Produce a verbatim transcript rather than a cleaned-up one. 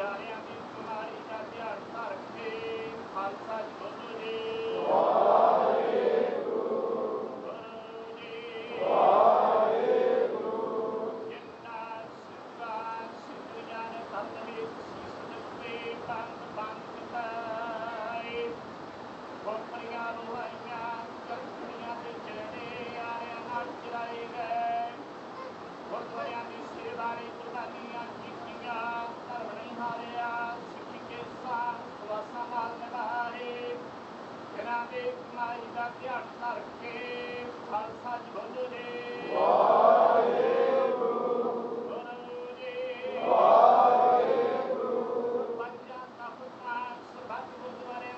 ਪਿਆਰਿਆਂ ਦੀ ਕੁਮਾਰੀ ਦਾ ਧਿਆਨ ਧਰ ਕੇ ਖਾਲਸਾ ਜੀ ਬੋਲੋ ਜੀ। Bye.